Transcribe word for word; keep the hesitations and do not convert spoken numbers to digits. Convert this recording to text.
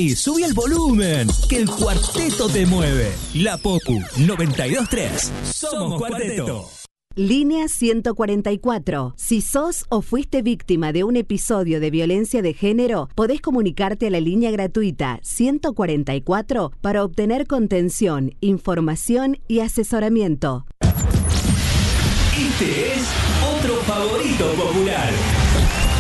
Dani, subí el volumen, que el cuarteto te mueve. La Popu noventa y dos tres. Somos Cuarteto. Línea ciento cuarenta y cuatro. Si sos o fuiste víctima de un episodio de violencia de género, podés comunicarte a la línea gratuita ciento cuarenta y cuatro para obtener contención, información y asesoramiento. Este es otro favorito popular.